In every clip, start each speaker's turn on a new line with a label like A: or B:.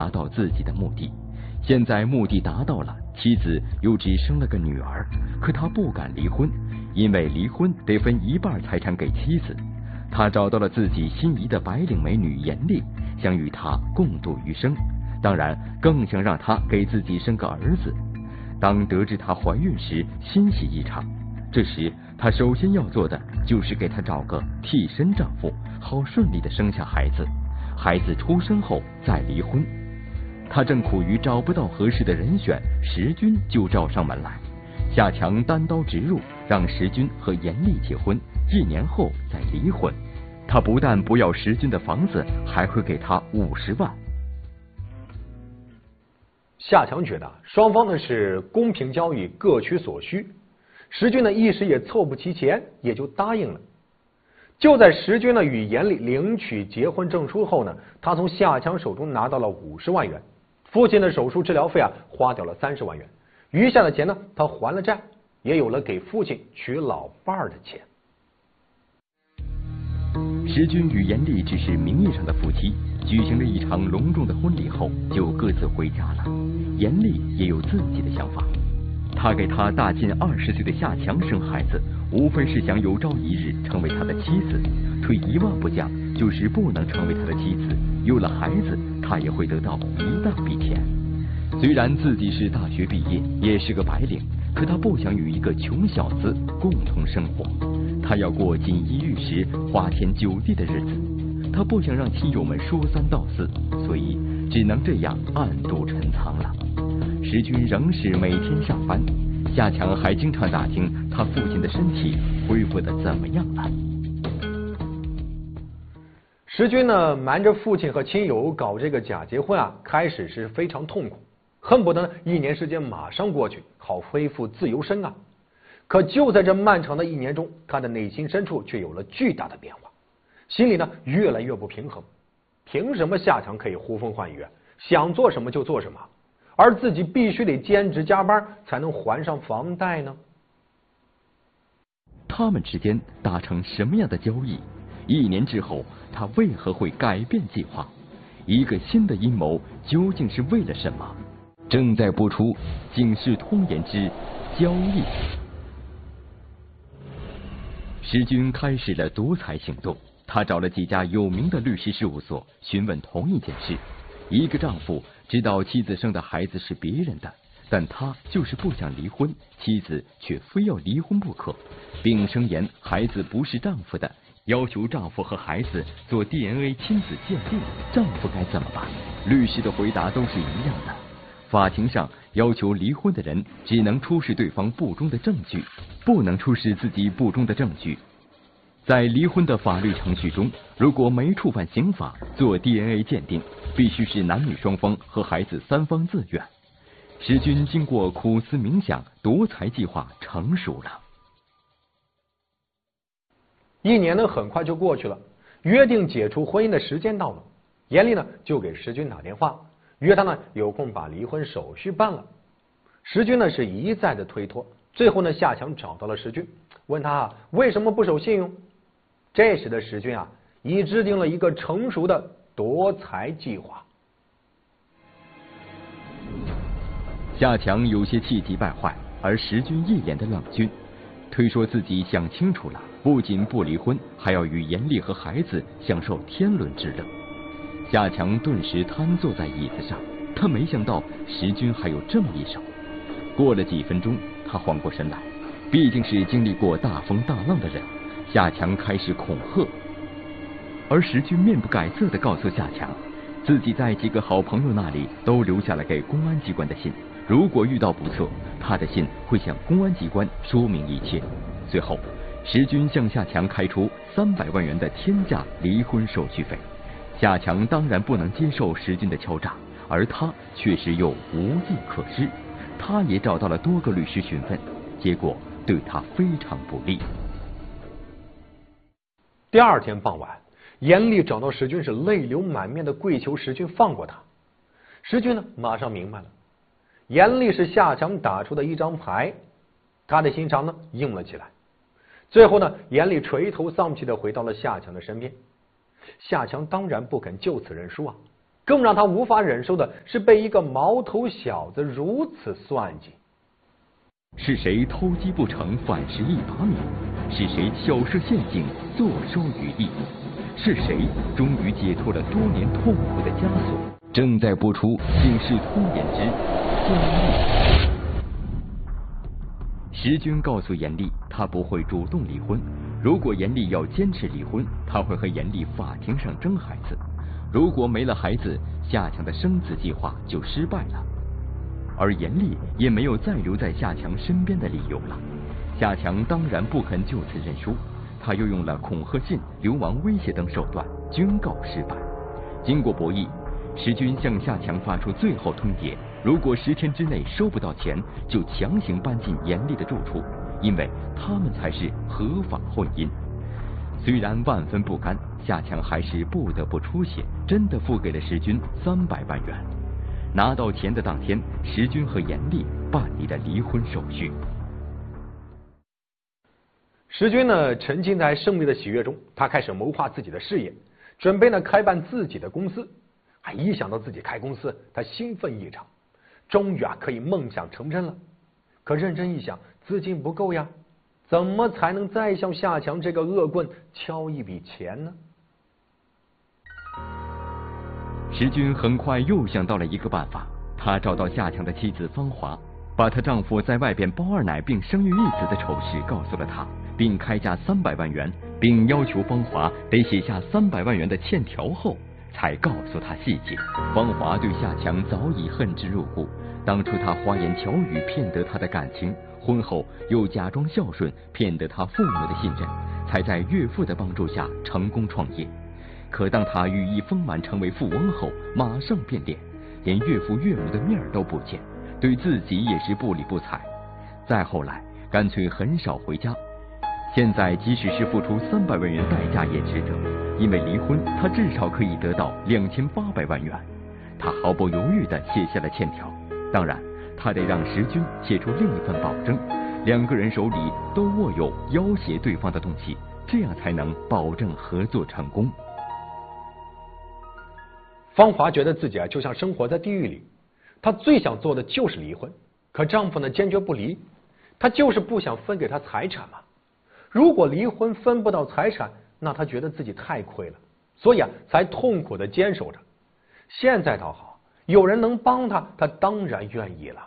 A: 达到自己的目的。现在目的达到了，妻子又只生了个女儿，可他不敢离婚，因为离婚得分一半财产给妻子。他找到了自己心仪的白领美女严丽，想与她共度余生，当然更想让她给自己生个儿子。当得知她怀孕时，欣喜异常。这时他首先要做的就是给她找个替身丈夫，好顺利的生下孩子。孩子出生后再离婚。他正苦于找不到合适的人选，石军就找上门来。夏强单刀直入，让石军和严丽结婚，1年后再离婚。他不但不要石军的房子，还会给他50万。
B: 夏强觉得双方呢是公平交易，各取所需。石军呢一时也凑不齐钱，也就答应了。就在石军呢与严丽领取结婚证书后呢，他从夏强手中拿到了50万元。父亲的手术治疗费花掉了30万元，余下的钱呢，他还了债，也有了给父亲娶老伴儿的钱。
A: 石军与严丽只是名义上的夫妻，举行了一场隆重的婚礼后，就各自回家了。严丽也有自己的想法，她给她大近20岁的夏强生孩子，无非是想有朝一日成为他的妻子。退一万步讲，就是不能成为他的妻子，有了孩子，他也会得到一大笔钱。虽然自己是大学毕业，也是个白领，可他不想与一个穷小子共同生活。他要过锦衣玉食、花天酒地的日子，他不想让亲友们说三道四，所以只能这样暗度陈仓了。石军仍是每天上班，夏强还经常打听他父亲的身体恢复得怎么样了。
B: 石军呢瞒着父亲和亲友搞这个假结婚开始是非常痛苦，恨不得1年时间马上过去，好恢复自由身啊。可就在这漫长的1年中，他的内心深处却有了巨大的变化，心里呢越来越不平衡。凭什么夏强可以呼风唤雨，想做什么就做什么，而自己必须得兼职加班才能还上房贷呢？
A: 他们之间达成什么样的交易？1年之后，他为何会改变计划？一个新的阴谋究竟是为了什么？正在播出《警世通言之交易》。石军开始了夺财行动，他找了几家有名的律师事务所询问同一件事。一个丈夫知道妻子生的孩子是别人的，但他就是不想离婚，妻子却非要离婚不可，并声言孩子不是丈夫的，要求丈夫和孩子做 DNA 亲子鉴定，丈夫该怎么办？律师的回答都是一样的。法庭上要求离婚的人只能出示对方不忠的证据，不能出示自己不忠的证据。在离婚的法律程序中，如果没触犯刑法，做 DNA 鉴定必须是男女双方和孩子3方自愿。石军经过苦思冥想，夺财计划成熟了。
B: 1年呢很快就过去了，约定解除婚姻的时间到了，严丽呢就给石军打电话，约他呢有空把离婚手续办了。石军呢是一再的推脱，最后呢夏强找到了石军，问他为什么不守信用。这时的石军已制定了一个成熟的夺财计划。
A: 夏强有些气急败坏，而石军一脸的冷峻，推说自己想清楚了，不仅不离婚，还要与严丽和孩子享受天伦之乐。夏强顿时瘫坐在椅子上，他没想到石军还有这么一手。过了几分钟，他缓过神来，毕竟是经历过大风大浪的人，夏强开始恐吓。而石军面不改色地告诉夏强，自己在几个好朋友那里都留下了给公安机关的信，如果遇到不测，他的信会向公安机关说明一切。随后，石军向夏强开出300万元的天价离婚手续费。夏强当然不能接受石军的敲诈，而他确实又无计可施。他也找到了多个律师询问，结果对他非常不利。
B: 第2天傍晚，严丽找到石军，是泪流满面的跪求石军放过他。石军呢马上明白了，严丽是夏强打出的一张牌，他的心肠呢硬了起来。最后呢，严丽垂头丧气的回到了夏强的身边。夏强当然不肯就此认输更让他无法忍受的是被一个毛头小子如此算计。
A: 是谁偷鸡不成反蚀一把米？是谁巧设陷阱坐收渔利？是谁终于解脱了多年痛苦的枷锁？正在播出《警世通言之交易》。石军告诉严厉，他不会主动离婚。如果严厉要坚持离婚，他会和严厉法庭上争孩子。如果没了孩子，夏强的生子计划就失败了。而严厉也没有再留在夏强身边的理由了。夏强当然不肯就此认输，他又用了恐吓信、流氓威胁等手段，均告失败。经过博弈，石军向夏强发出最后通牒：如果10天之内收不到钱，就强行搬进严厉的住处，因为他们才是合法婚姻。虽然万分不甘，夏强还是不得不出血，真的付给了石军300万元。拿到钱的当天，石军和严厉办理了离婚手续。
B: 石军呢，沉浸在胜利的喜悦中，他开始谋划自己的事业，准备呢开办自己的公司。一想到自己开公司，他兴奋异常，终于可以梦想成真了。可认真一想，资金不够呀，怎么才能再向夏强这个恶棍敲一笔钱呢？
A: 石军很快又想到了一个办法，他找到夏强的妻子芳华，把她丈夫在外边包二奶并生育一子的丑事告诉了她，并开价300万元，并要求芳华得写下300万元的欠条后，才告诉她细节。芳华对夏强早已恨之入骨，当初他花言巧语骗得她的感情，婚后又假装孝顺骗得她父母的信任，才在岳父的帮助下成功创业。可当他羽翼丰满成为富翁后，马上变脸，连岳父岳母的面都不见，对自己也是不理不睬。再后来，干脆很少回家。现在即使是付出300万元代价也值得，因为离婚他至少可以得到2800万元。他毫不犹豫地写下了欠条，当然，他得让石军写出另一份保证，2个人手里都握有要挟对方的东西，这样才能保证合作成功。
B: 芳华觉得自己就像生活在地狱里，她最想做的就是离婚，可丈夫呢坚决不离，她就是不想分给他财产嘛。如果离婚分不到财产，那她觉得自己太亏了，所以才痛苦的坚守着。现在倒好，有人能帮她，她当然愿意了。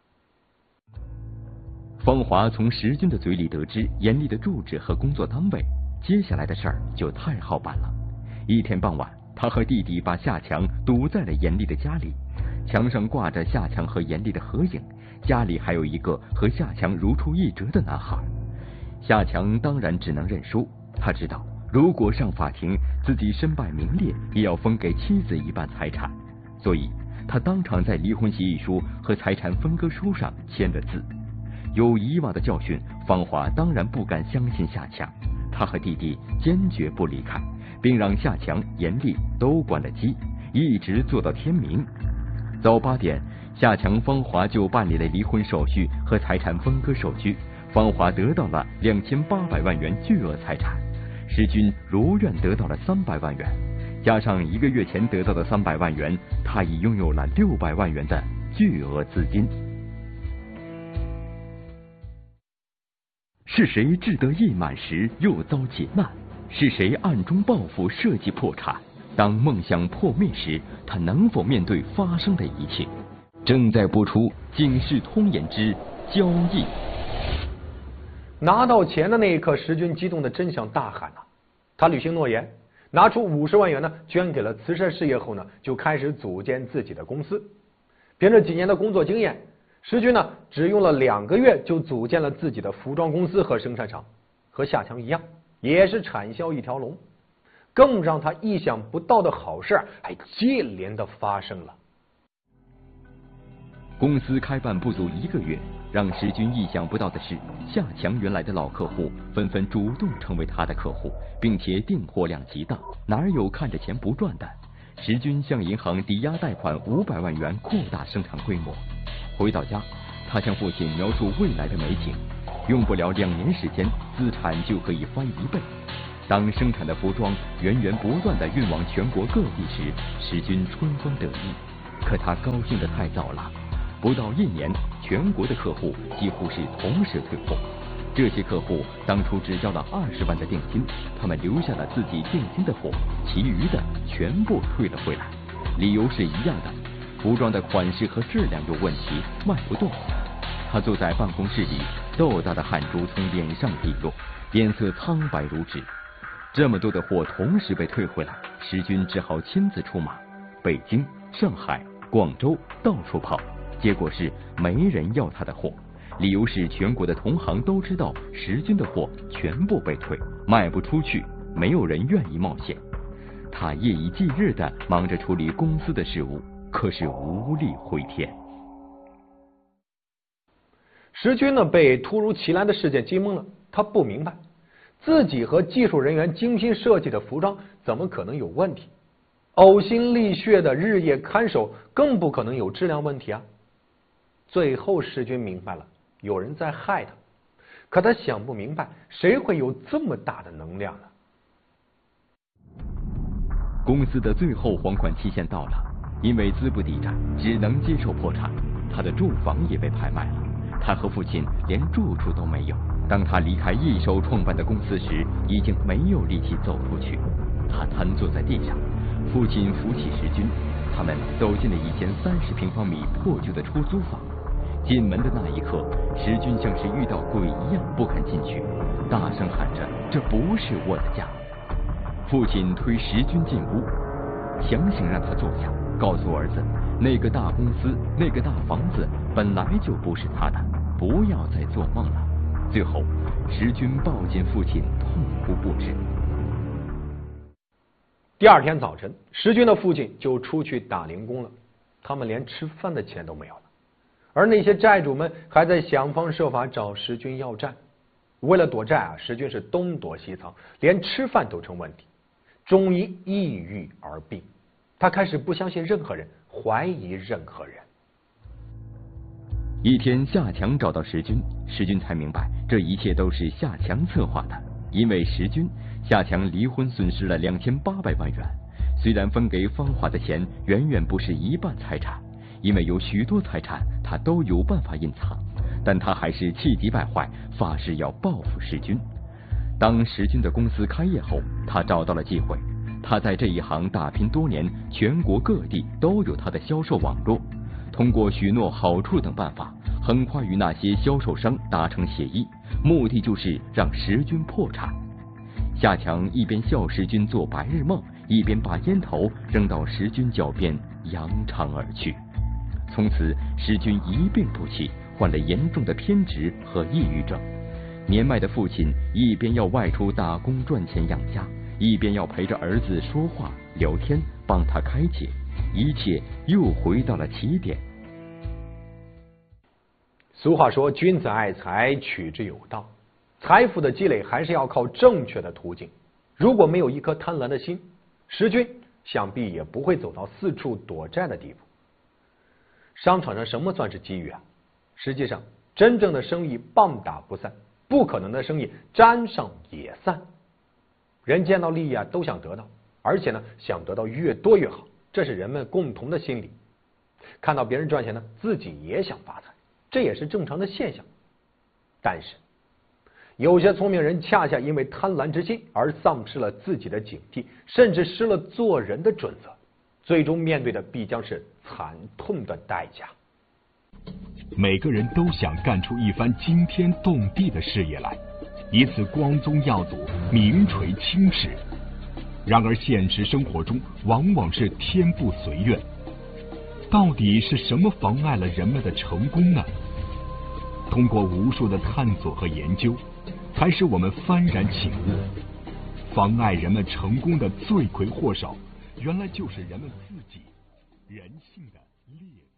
A: 芳华从石军的嘴里得知严厉的住址和工作单位，接下来的事儿就太好办了。一天傍晚，他和弟弟把夏强堵在了严厉的家里，墙上挂着夏强和严厉的合影，家里还有一个和夏强如出一辙的男孩。夏强当然只能认输，他知道如果上法庭，自己身败名裂，也要分给妻子一半财产，所以他当场在离婚协议书和财产分割书上签了字。有以往的教训，芳华当然不敢相信夏强，他和弟弟坚决不离开，并让夏强、严厉都关了机，一直做到天明。早8点，夏强、芳华就办理了离婚手续和财产分割手续。芳华得到了2800万元巨额财产，石军如愿得到了300万元，加上1个月前得到的300万元，他已拥有了600万元的巨额资金。是谁志得意满时又遭劫难？是谁暗中报复设计破产？当梦想破灭时，他能否面对发生的一切？正在播出《警世通言之交易》。
B: 拿到钱的那一刻，石军激动的真想大喊他履行诺言，拿出50万元呢，捐给了慈善事业后呢，就开始组建自己的公司。凭着几年的工作经验，石军呢只用了2个月就组建了自己的服装公司和生产厂，和夏强一样，也是产销一条龙。更让他意想不到的好事还接连的发生了。
A: 公司开办不足1个月，让石军意想不到的是，夏强原来的老客户纷纷主动成为他的客户，并且订货量极大，哪有看着钱不赚的？石军向银行抵押贷款500万元，扩大生产规模。回到家，他向父亲描述未来的美景，用不了2年时间，资产就可以翻1倍。 当生产的服装源源不断地运往全国各地时，石军春风得意。可他高兴得太早了，不到1年，全国的客户几乎是同时退货。这些客户当初只交了20万的定金，他们留下了自己定金的货，其余的全部退了回来。理由是一样的，服装的款式和质量有问题，卖不动。他坐在办公室里，豆大的汗珠从脸上滴落，脸色苍白如纸。这么多的货同时被退回来，石军只好亲自出马，北京、上海、广州到处跑，结果是没人要他的货。理由是全国的同行都知道石军的货全部被退，卖不出去，没有人愿意冒险。他夜以继日地忙着处理公司的事务，可是无力回天。
B: 石军呢被突如其来的事件惊懵了，他不明白自己和技术人员精心设计的服装怎么可能有问题，呕心沥血的日夜看守更不可能有质量问题啊。最后石军明白了，有人在害他，可他想不明白谁会有这么大的能量呢？
A: 公司的最后还款期限到了，因为资不抵债，只能接受破产。他的住房也被拍卖了，他和父亲连住处都没有。当他离开一手创办的公司时，已经没有力气走出去。他瘫坐在地上，父亲扶起石军，他们走进了以前30平方米破旧的出租房。进门的那一刻，石军像是遇到鬼一样不肯进去，大声喊着：“这不是我的家！”父亲推石军进屋，强行让他坐下，告诉儿子，那个大公司，那个大房子本来就不是他的，不要再做梦了。最后，石军抱紧父亲，痛哭不止。
B: 第2天早晨，石军的父亲就出去打零工了，他们连吃饭的钱都没有了，而那些债主们还在想方设法找石军要债。为了躲债啊，石军是东躲西藏，连吃饭都成问题，终于抑郁而病。他开始不相信任何人，怀疑任何人。
A: 一天，夏强找到石军，石军才明白这一切都是夏强策划的。因为石军，夏强离婚损失了2800万元。虽然分给芳华的钱远远不是一半财产，因为有许多财产他都有办法隐藏，但他还是气急败坏，发誓要报复石军。当石军的公司开业后，他找到了机会。他在这一行打拼多年，全国各地都有他的销售网络。通过许诺好处等办法，很快与那些销售商达成协议，目的就是让石军破产。夏强一边笑石军做白日梦，一边把烟头扔到石军脚边，扬长而去。从此，石军一病不起，患了严重的偏执和抑郁症。年迈的父亲一边要外出打工赚钱养家，一边要陪着儿子说话聊天，帮他开解，一切又回到了起点。
B: 俗话说，君子爱财，取之有道。财富的积累还是要靠正确的途径。如果没有一颗贪婪的心，石军想必也不会走到四处躲债的地步。商场上什么算是机遇啊？实际上，真正的生意棒打不散，不可能的生意沾上也散。人见到利益啊，都想得到，而且呢，想得到越多越好，这是人们共同的心理。看到别人赚钱呢，自己也想发财，这也是正常的现象。但是，有些聪明人恰恰因为贪婪之心而丧失了自己的警惕，甚至失了做人的准则，最终面对的必将是惨痛的代价。
C: 每个人都想干出一番惊天动地的事业来，以此光宗耀祖，名垂青史。然而现实生活中往往是天不随愿，到底是什么妨碍了人们的成功呢？通过无数的探索和研究，才使我们幡然醒悟，妨碍人们成功的罪魁祸首，原来就是人们自己，人性的劣根。